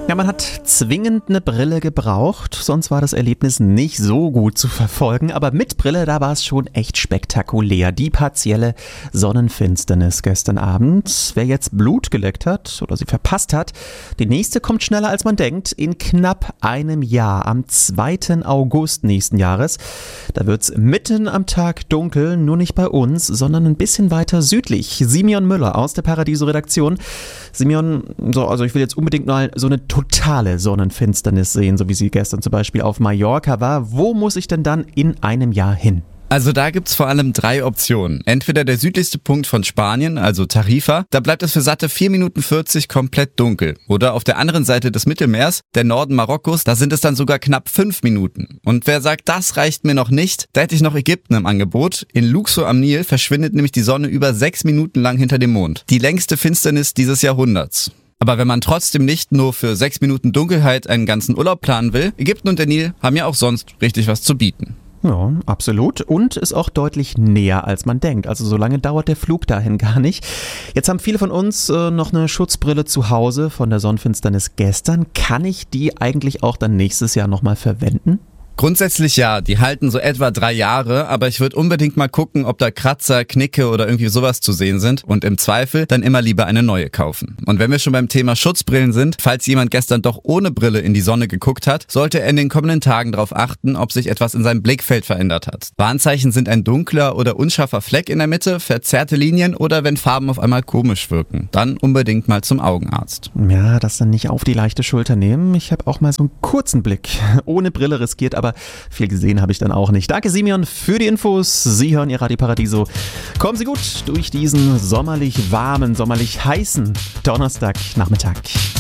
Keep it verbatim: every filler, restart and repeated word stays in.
Ja, man hat zwingend eine Brille gebraucht, sonst war das Erlebnis nicht so gut zu verfolgen. Aber mit Brille, da war es schon echt spektakulär. Die partielle Sonnenfinsternis gestern Abend. Wer jetzt Blut geleckt hat oder sie verpasst hat, die nächste kommt schneller als man denkt. In knapp einem Jahr, am zweiten August nächsten Jahres. Da wird's mitten am Tag dunkel, nur nicht bei uns, sondern ein bisschen weiter südlich. Simeon Müller aus der Paradiso-Redaktion. Simeon, so, also ich will jetzt unbedingt mal so eine totale Sonnenfinsternis sehen, so wie sie gestern zum Beispiel auf Mallorca war. Wo muss ich denn dann in einem Jahr hin? Also da gibt's vor allem drei Optionen. Entweder der südlichste Punkt von Spanien, also Tarifa, da bleibt es für satte vier Minuten vierzig komplett dunkel. Oder auf der anderen Seite des Mittelmeers, der Norden Marokkos, da sind es dann sogar knapp fünf Minuten. Und wer sagt, das reicht mir noch nicht, da hätte ich noch Ägypten im Angebot. In Luxor am Nil verschwindet nämlich die Sonne über sechs Minuten lang hinter dem Mond. Die längste Finsternis dieses Jahrhunderts. Aber wenn man trotzdem nicht nur für sechs Minuten Dunkelheit einen ganzen Urlaub planen will, Ägypten und der Nil haben ja auch sonst richtig was zu bieten. Ja, absolut. Und ist auch deutlich näher, als man denkt. Also so lange dauert der Flug dahin gar nicht. Jetzt haben viele von uns äh, noch eine Schutzbrille zu Hause von der Sonnenfinsternis gestern. Kann ich die eigentlich auch dann nächstes Jahr nochmal verwenden? Grundsätzlich ja, die halten so etwa drei Jahre, aber ich würde unbedingt mal gucken, ob da Kratzer, Knicke oder irgendwie sowas zu sehen sind und im Zweifel dann immer lieber eine neue kaufen. Und wenn wir schon beim Thema Schutzbrillen sind, falls jemand gestern doch ohne Brille in die Sonne geguckt hat, sollte er in den kommenden Tagen darauf achten, ob sich etwas in seinem Blickfeld verändert hat. Warnzeichen sind ein dunkler oder unscharfer Fleck in der Mitte, verzerrte Linien oder wenn Farben auf einmal komisch wirken. Dann unbedingt mal zum Augenarzt. Ja, das dann nicht auf die leichte Schulter nehmen. Ich habe auch mal so einen kurzen Blick ohne Brille riskiert, aber viel gesehen habe ich dann auch nicht. Danke Simeon für die Infos. Sie hören Ihr Radio Paradiso. Kommen Sie gut durch diesen sommerlich warmen, sommerlich heißen Donnerstagnachmittag.